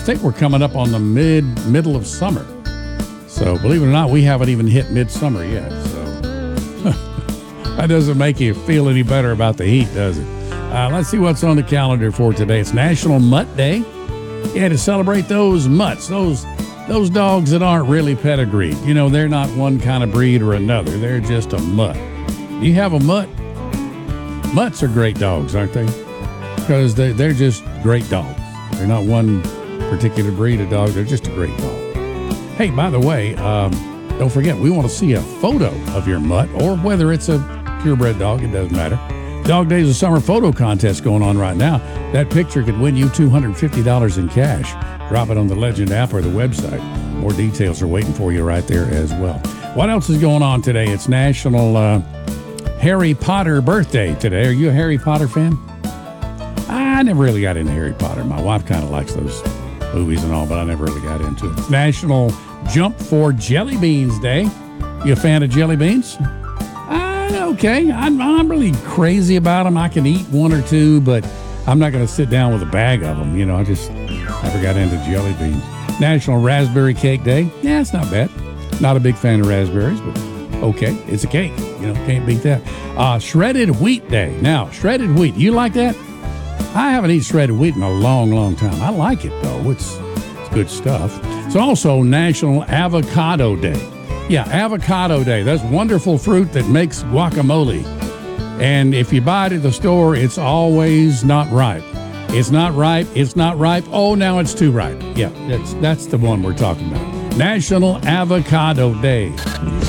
think we're coming up on the middle of summer. So believe it or not, we haven't even hit midsummer yet. So that doesn't make you feel any better about the heat, does it? Let's see what's on the calendar for today. It's National Mutt Day. Yeah, to celebrate those mutts, those dogs that aren't really pedigreed. You know, they're not one kind of breed or another. They're just a mutt. You have a mutt? Mutts are great dogs, aren't they? Because they're just great dogs. They're not one particular breed of dog. They're just a great dog. Hey, by the way, don't forget, we want to see a photo of your mutt, or whether it's a purebred dog, it doesn't matter. Dog Days of Summer photo contest going on right now. That picture could win you $250 in cash. Drop it on the Legend app or the website. More details are waiting for you right there as well. What else is going on today? It's National Harry Potter birthday today. Are you a Harry Potter fan? I never really got into Harry Potter. My wife kind of likes those movies and all, but I never really got into it. It's National Jump for Jelly Beans Day. You a fan of jelly beans? Okay. I'm really crazy about them. I can eat one or two, but I'm not going to sit down with a bag of them. You know, I just never got into jelly beans. National Raspberry Cake Day. Yeah, it's not bad. Not a big fan of raspberries, but okay. It's a cake. You know, can't beat that. Shredded Wheat Day. Now, shredded wheat. You like that? I haven't eaten shredded wheat in a long, long time. I like it, though. It's good stuff. It's also National Avocado Day. Yeah, Avocado Day. That's wonderful fruit that makes guacamole. And if you buy it at the store, it's always not ripe. It's not ripe. It's not ripe. Oh, now it's too ripe. Yeah, that's the one we're talking about. National Avocado Day.